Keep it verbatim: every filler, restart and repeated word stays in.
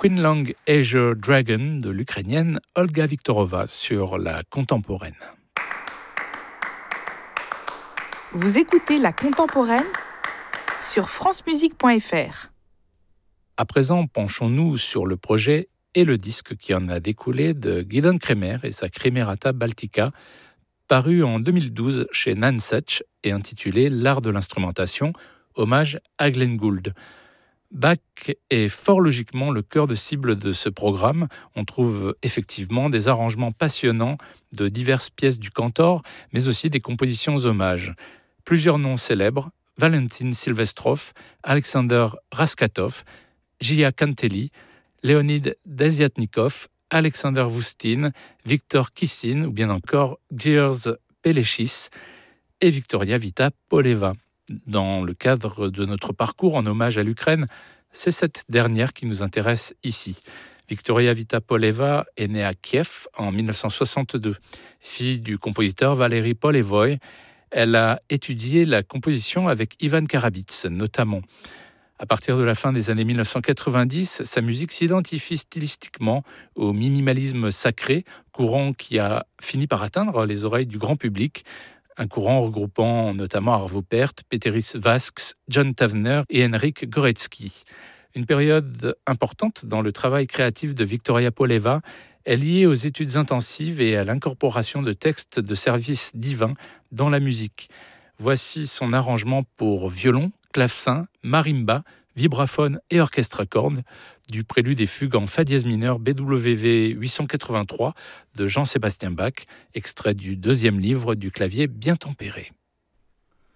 Queen Azure Dragon de l'Ukrainienne Olga Viktorova sur la contemporaine. Vous écoutez La Contemporaine sur francemusique point f r. À présent, penchons-nous sur le projet et le disque qui en a découlé de Gidon Kremer et sa Kremerata Baltica, paru en deux mille douze chez Nansech et intitulé L'art de l'instrumentation, hommage à Glenn Gould. Bach est fort logiquement le cœur de cible de ce programme. On trouve effectivement des arrangements passionnants de diverses pièces du cantor, mais aussi des compositions hommages. Plusieurs noms célèbres, Valentin Silvestrov, Alexander Raskatov, Jia Kanteli, Leonid Desyatnikov, Alexander Voustin, Victor Kissin ou bien encore Gers Pelechis et Victoria Vita-Poleva. Dans le cadre de notre parcours en hommage à l'Ukraine, c'est cette dernière qui nous intéresse ici. Victoria Vita-Poleva est née à Kiev en mille neuf cent soixante-deux. Fille du compositeur Valery Polevoy, elle a étudié la composition avec Ivan Karabits notamment. À partir de la fin des années mille neuf cent quatre-vingt-dix, sa musique s'identifie stylistiquement au minimalisme sacré, courant qui a fini par atteindre les oreilles du grand public, un courant regroupant notamment Arvo Pärt, Peteris Vasks, John Tavener et Henryk Gorecki. Une période importante dans le travail créatif de Victoria Poleva est liée aux études intensives et à l'incorporation de textes de service divin dans la musique. Voici son arrangement pour violon, clavecin, marimba, vibraphone et orchestre à cordes du prélude et fugue en fa dièse mineur B W V huit cent quatre-vingt-trois de Jean-Sébastien Bach, extrait du deuxième livre du clavier bien tempéré.